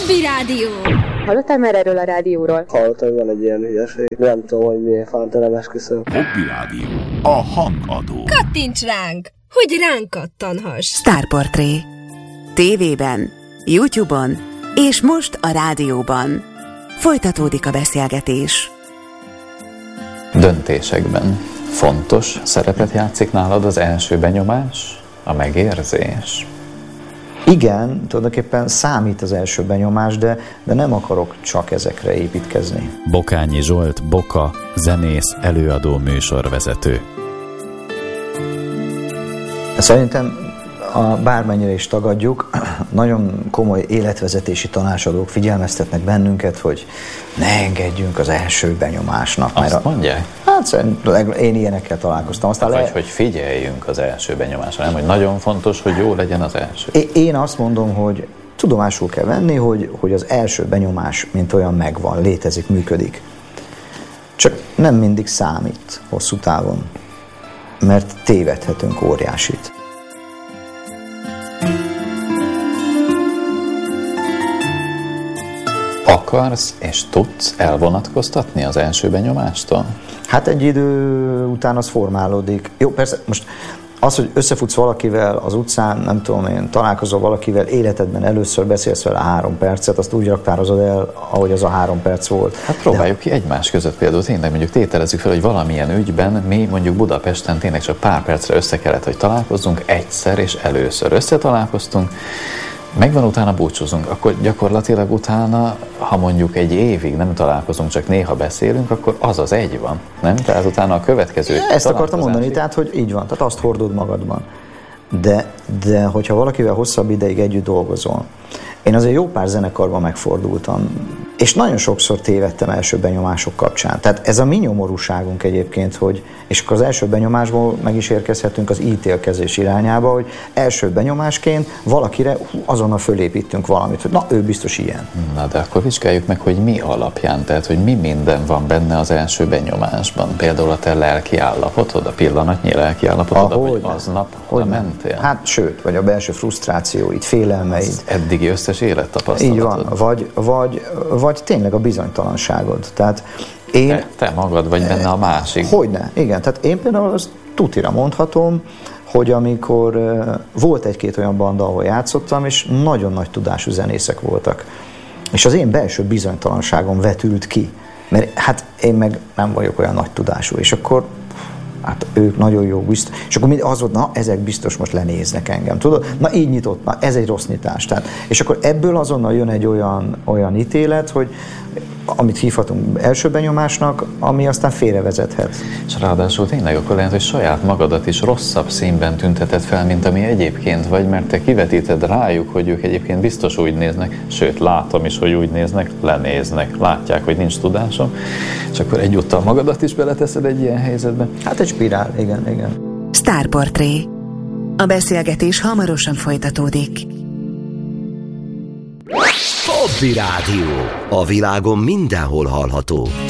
Hobby Rádió. Hallottál már erről a rádióról? Hallottam, hogy van egy ilyen hülyeség. Nem tudom, hogy miért fántelem esküszöm. Hobby Rádió. A hangadó. Kattints ránk, hogy ránk kattanhass. Sztárportré. TV-ben, YouTube-on és most a rádióban. Folytatódik a beszélgetés. Döntésekben fontos szerepet játszik nálad az első benyomás, a megérzés? Igen, tulajdonképpen számít az első benyomás, de nem akarok csak ezekre építkezni. Bokányi Zsolt, Boka, zenész, előadó, műsorvezető. Szerintem bármennyire is tagadjuk, nagyon komoly életvezetési tanácsadók figyelmeztetnek bennünket, hogy ne engedjünk az első benyomásnak. Azt mondják? Hát szerintem én ilyenekkel találkoztam. Aztán hogy figyeljünk az első benyomásra, nem? Hogy nagyon fontos, hogy jó legyen az első. Én azt mondom, hogy tudomásul kell venni, hogy az első benyomás mint olyan megvan, létezik, működik. Csak nem mindig számít hosszú távon, mert tévedhetünk óriásit. Akarsz és tudsz elvonatkoztatni az első benyomástól? Hát egy idő után az formálódik. Jó, persze, most az, hogy összefutsz valakivel az utcán, nem tudom én, találkozol valakivel, életedben először beszélsz vele 3 percet, azt úgy raktározod el, ahogy az a 3 perc volt. Hát próbáljuk ki egymás között például, tényleg mondjuk tételezzük fel, hogy valamilyen ügyben mi mondjuk Budapesten tényleg csak pár percre össze kellett, hogy találkozzunk, egyszer és először összetalálkoztunk, megvan, utána búcsúzunk, akkor gyakorlatilag utána, ha mondjuk egy évig nem találkozunk, csak néha beszélünk, akkor az egy van, nem? Tehát utána a következő... Ezt akartam mondani, tehát, hogy így van, tehát azt hordod magadban. De hogyha valakivel hosszabb ideig együtt dolgozol, én azért jó pár zenekarban megfordultam, és nagyon sokszor tévedtem első benyomások kapcsán. Tehát ez a mi nyomorúságunk egyébként, hogy, és akkor az első benyomásból meg is érkezhetünk az ítélkezés irányába, hogy első benyomásként valakire azonnal fölépítünk valamit, hogy na, ő biztos ilyen. Na, de akkor vizsgáljuk meg, hogy mi alapján, tehát hogy mi minden van benne az első benyomásban. Például a te lelki állapotod, a pillanatnyi lelki állapotod, vagy aznap mentél? Hát sőt, vagy a belső frusztrációid, félelmeid. Az eddigi összes élettapasztalatod. Így van, vagy tényleg a bizonytalanságod. Tehát te magad vagy benne a másik. Hogyne, igen. Tehát én például azt tutira mondhatom, hogy amikor volt egy-két olyan banda, ahol játszottam, és nagyon nagy tudású zenészek voltak. És az én belső bizonytalanságom vetült ki. Mert hát én meg nem vagyok olyan nagy tudású. És akkor hát ők nagyon jó, biztos. És akkor az volt, na ezek biztos most lenéznek engem, tudod? Na így nyitott, na ez egy rossz nyitás. Tehát, és akkor ebből azonnal jön egy olyan ítélet, hogy amit hívhatunk első benyomásnak, ami aztán félrevezethet. És ráadásul tényleg akkor lehet, hogy saját magadat is rosszabb színben tünteted fel, mint ami egyébként vagy, mert te kivetíted rájuk, hogy ők egyébként biztos úgy néznek, sőt látom is, hogy úgy néznek, lenéznek, látják, hogy nincs tudásom, és akkor egyúttal magadat is beleteszed egy ilyen helyzetbe. Hát egy spirál, igen. Sztárportré. A beszélgetés hamarosan folytatódik. Hobby Rádió. A világon mindenhol hallható.